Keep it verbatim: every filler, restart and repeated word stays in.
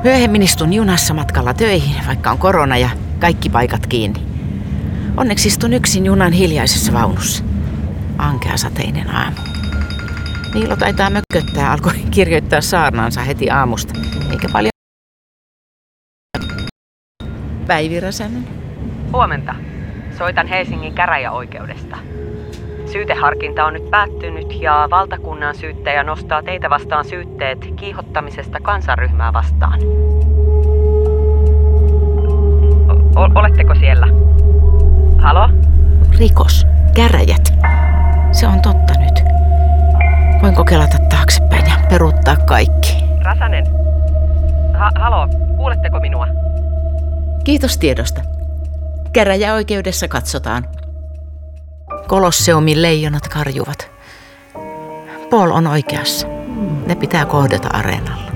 Myöhemmin istun junassa matkalla töihin, vaikka on korona ja kaikki paikat kiinni. Onneksi istun yksin junan hiljaisessa vaunussa. Ankea sateinen aamu. Niilo taitaa mököttää, alkoi kirjoittaa saarnaansa heti aamusta, eikä paljon. Päivi Räsänen. Huomenta. Soitan Helsingin käräjäoikeudesta. Syyteharkinta on nyt päättynyt ja valtakunnan syyttäjä nostaa teitä vastaan syytteet kiihottamisesta kansanryhmää vastaan. O- oletteko siellä? Halo? Rikos. Käräjät. Se on totta nyt. Voinko kelata taaksepäin ja peruuttaa kaikki? Räsänen. Ha- halo, kuuletteko minua? Kiitos tiedosta. Käräjäoikeudessa katsotaan. Kolosseumin leijonat karjuvat. Paul on oikeassa. Ne pitää kohdata areenalla.